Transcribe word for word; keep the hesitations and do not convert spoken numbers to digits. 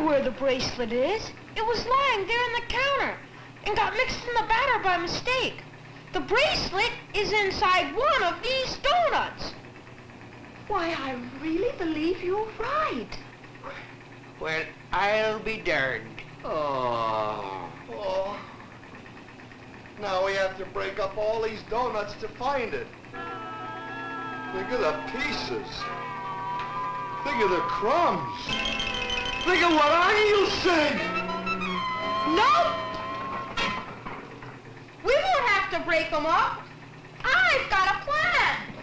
where the bracelet is. It was lying there on the counter and got mixed in the batter by mistake. The bracelet is inside one of these donuts. Why, I really believe you're right. Well, I'll be darned. Oh. Oh. Now we have to break up all these donuts to find it. Think of the pieces. Think of the crumbs. Think of what I'm using. Nope. We won't have to break them up. I've got a plan.